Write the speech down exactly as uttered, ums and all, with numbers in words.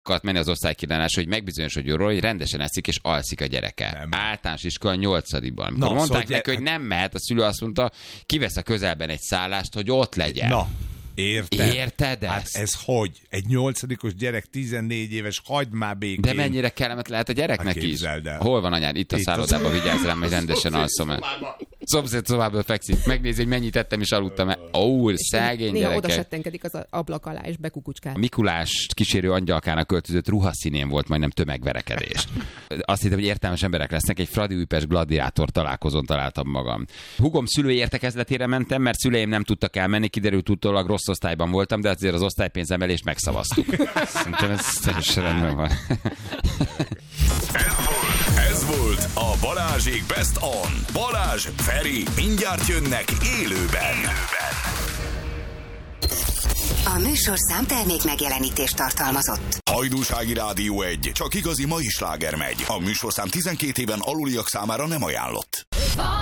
akart menni az osztálykiránásra, hogy megbizonyosodjon róla, hogy rendesen eszik és alszik a gyereke. Nem. Általános iskola nyolcadikban. Amikor no, mondták szóval neki, hogy nem mehet, a szülő azt mondta, kivesz a közelben egy szállást, hogy ott legyen. Na, érted? Érted ezt? Hát ez hogy? Egy nyolcadikos gyerek, tizennégy éves, hagyd már békén. De mennyire kellemet lehet a gyereknek hát is? Hol van anyád? Itt a Itt szállodában, vigyázz rám, hogy rendesen alszom el. Szomszéd szobából fekszik, megnézi, hogy mennyit ettem és aludtam el. Ó, szegény Néha gyerekek. oda settenkedik az ablak alá és bekukucskál. A Mikulást kísérő angyalkának költözött ruhaszínén volt majdnem tömegverekedés. Azt hittem, hogy értelmes emberek lesznek, egy Fradi Újpest gladiátor találkozón találtam magam. Hugom szülői értekezletére mentem, mert szüleim nem tudtak elmenni, kiderült utólag rossz osztályban voltam, de azért az osztálypénzemelést megszavaztuk. Szerintem ez teljesen rendben van. Ez volt a Balázsék Best On. Balázs, Feri, mindjárt jönnek élőben. A műsorszám termék megjelenítést tartalmazott. Hajdúsági Rádió egy. Csak igazi mai sláger megy. A műsorszám tizenkét éven aluliak számára nem ajánlott.